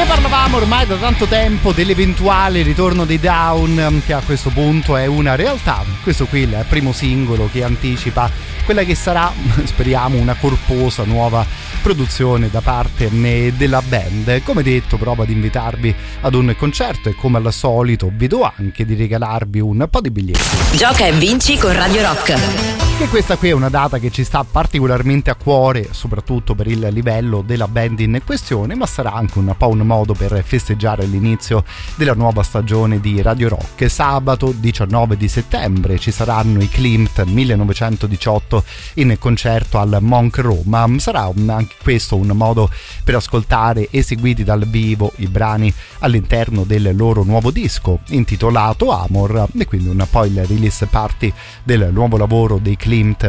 Parlavamo ormai da tanto tempo dell'eventuale ritorno dei Down, che a questo punto è una realtà. Questo qui è il primo singolo che anticipa quella che sarà, speriamo, una corposa nuova produzione da parte della band. Come detto, provo ad invitarvi ad un concerto e come al solito vedo anche di regalarvi un po' di biglietti. Gioca e vinci con Radio Rock. Che questa qui è una data che ci sta particolarmente a cuore, soprattutto per il livello della band in questione, ma sarà anche un po' un modo per festeggiare l'inizio della nuova stagione di Radio Rock. Sabato 19 di settembre ci saranno i Klimt 1918 in concerto al Monk Roma. Sarà anche questo un modo per ascoltare eseguiti dal vivo i brani all'interno del loro nuovo disco intitolato Amor, e quindi un po' il release party del nuovo lavoro dei Klimt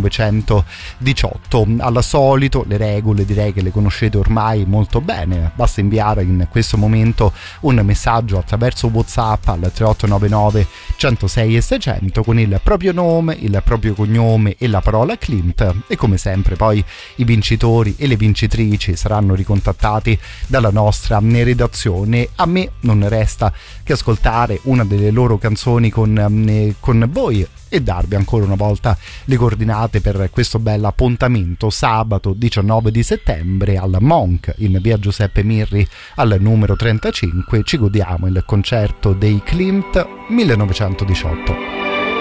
1918. Al solito le regole direi che le conoscete ormai molto bene, basta inviare in questo momento un messaggio attraverso WhatsApp al 3899 106 e 600 con il proprio nome, il proprio cognome e la parola Klimt, e come sempre poi i vincitori e le vincitrici saranno ricontattati dalla nostra redazione. A me non resta che ascoltare una delle loro canzoni con voi e darvi ancora una volta le coordinate per questo bel appuntamento sabato 19 di settembre al Monk in via Giuseppe Mirri al numero 35. Ci godiamo il concerto dei Klimt 1918.